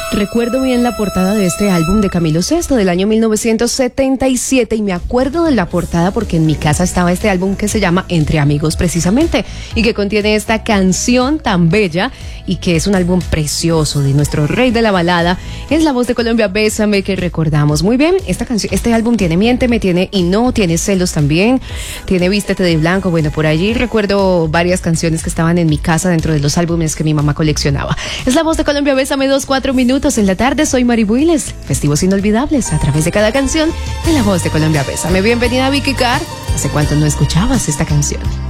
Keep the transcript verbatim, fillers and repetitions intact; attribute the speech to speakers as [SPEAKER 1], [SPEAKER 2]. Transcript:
[SPEAKER 1] Recuerdo bien la portada de este álbum de Camilo Sesto del año mil novecientos setenta y siete y me acuerdo de la portada porque en mi casa estaba este álbum que se llama Entre Amigos precisamente y que contiene esta canción tan bella y que es un álbum precioso de nuestro rey de la balada. Es la voz de Colombia, Bésame, que recordamos muy bien. Esta canción, este álbum tiene Miénteme, tiene Y No, tiene Celos también, tiene Vístete de Blanco. Bueno, por allí recuerdo varias canciones que estaban en mi casa dentro de los álbumes que mi mamá coleccionaba. Es la voz de Colombia, Bésame, dos, cuatro minutos en la tarde. Soy Mari Builes. Festivos inolvidables a través de cada canción de la voz de Colombia, Bésame. Bienvenida, Vicky Carr. ¿Hace cuánto no escuchabas esta canción?